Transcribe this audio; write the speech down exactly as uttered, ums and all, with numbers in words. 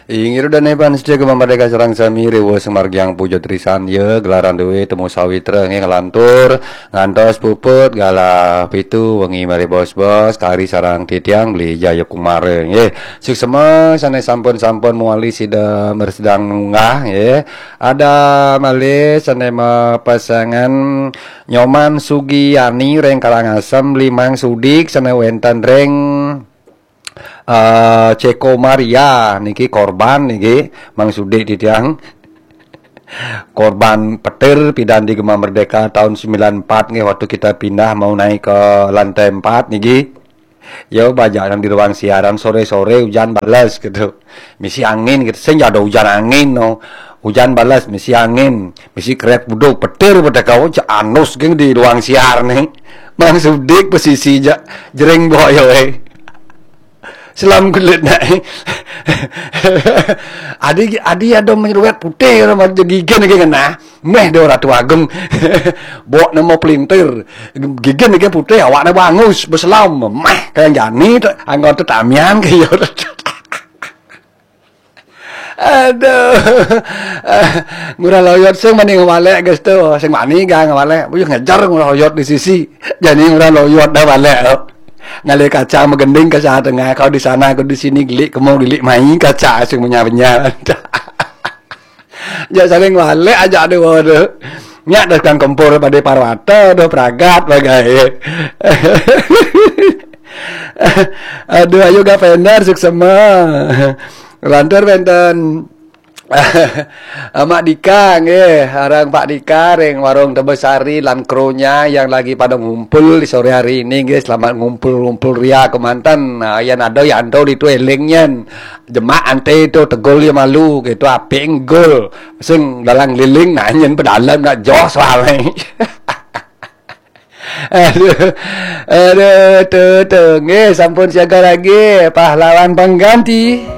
Ingir dan heban sejak memerdeka serang sami rewo semargiang pujo trisan ye gelaran dewe temu sawitra nge ngelantur ngantos puput gala pitu wengi mari bos-bos kari sarang titiang beli jaya kumare ye suksema sana sampun-sampun muali sida mersedang ngah ye ada malih sana pasangan Nyoman Sugiyani reng Karangasem limang sudik sana wenten reng Uh, Ceko Maria niki korban niki Mang Sudik titiang korban petir pidan di Gema Merdeka tahun sembilan empat nih waktu kita pindah mau naik ke lantai empat niki. Ya bajakan di ruang siaran sore-sore hujan balas gitu. Misi angin gitu. Saya ada hujan angin no. Hujan balas misi angin, misi kerep budok petir pada kau anus geng di ruang siar nih. Mang Sudik posisi ja, jereng boyo eh. Selam kulit naik. Adi adi ada menyeruat putih orang gigen lagi kena. Meh dia orang tua ageng. Bawa nama pelintir. Gigen lagi putih awak nak bangus berselam. Meh kayak jani tu anggota tamian kayak. Aduh. Ngurah loyot sing mani ngawalek guys tu. Sing mani ga ngawalek. Buyuh ngejar ngurah loyot di sisi. Jadi ngurah loyot dah walek. Ngalih kaca megending ke sana tengah kau di sana kau di sini gelik kemau gelik main kaca asing punya-punya ya saling wale aja ada waduh nyak daskan kompor pada parwata do pragat bagai aduh ayo ga vendor suksema lantur benten Mak Dika nggih, arang Pak Dika ring warung Tebesari lan kronya yang lagi pada ngumpul di sore hari ini nggih, selamat ngumpul-ngumpul ria kemantan. Nah, yan ada yang ando itu elingnya. Jemak ante itu tegol ya malu gitu apik gol. Sing dalang liling nah nyen pedalam nak jos wae. Aduh, aduh, tuh, tuh, nggih, sampun siaga lagi pahlawan pengganti.